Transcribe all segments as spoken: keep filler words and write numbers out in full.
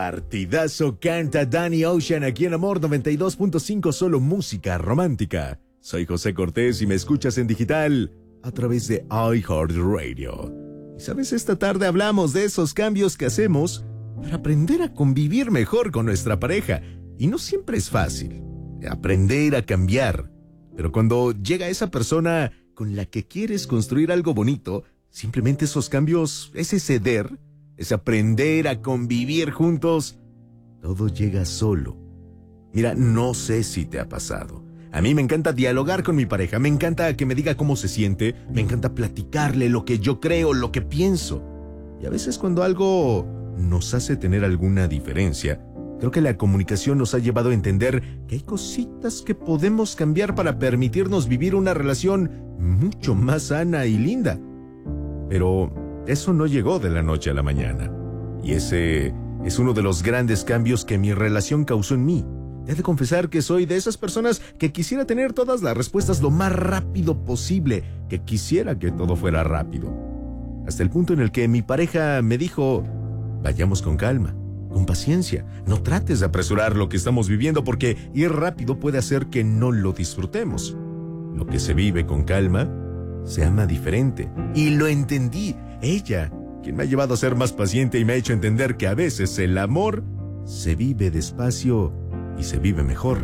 Partidazo canta Danny Ocean aquí en Amor noventa y dos punto cinco, solo música romántica. Soy José Cortés y me escuchas en digital a través de iHeartRadio. Y sabes, esta tarde hablamos de esos cambios que hacemos para aprender a convivir mejor con nuestra pareja. Y no siempre es fácil aprender a cambiar. Pero cuando llega esa persona con la que quieres construir algo bonito, simplemente esos cambios, ese ceder, es aprender a convivir juntos, todo llega solo. Mira, no sé si te ha pasado. A mí me encanta dialogar con mi pareja, me encanta que me diga cómo se siente, me encanta platicarle lo que yo creo, lo que pienso. Y a veces cuando algo nos hace tener alguna diferencia, creo que la comunicación nos ha llevado a entender que hay cositas que podemos cambiar para permitirnos vivir una relación mucho más sana y linda. Pero eso no llegó de la noche a la mañana. Y ese es uno de los grandes cambios que mi relación causó en mí. He de confesar que soy de esas personas que quisiera tener todas las respuestas lo más rápido posible, que quisiera que todo fuera rápido. Hasta el punto en el que mi pareja me dijo, vayamos con calma, con paciencia, no trates de apresurar lo que estamos viviendo porque ir rápido puede hacer que no lo disfrutemos. Lo que se vive con calma se ama diferente. Y lo entendí. Ella, quien me ha llevado a ser más paciente y me ha hecho entender que a veces el amor se vive despacio y se vive mejor,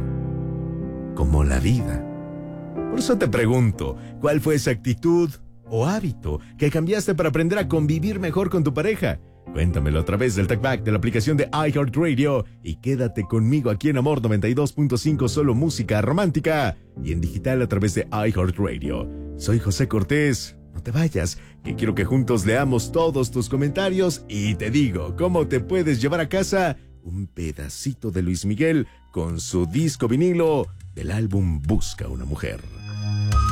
como la vida. Por eso te pregunto, ¿cuál fue esa actitud o hábito que cambiaste para aprender a convivir mejor con tu pareja? Cuéntamelo a través del TalkBack de la aplicación de iHeartRadio y quédate conmigo aquí en Amor noventa y dos punto cinco, solo música romántica, y en digital a través de iHeartRadio. Soy José Cortés. No te vayas, que quiero que juntos leamos todos tus comentarios y te digo cómo te puedes llevar a casa un pedacito de Luis Miguel con su disco vinilo del álbum Busca una Mujer.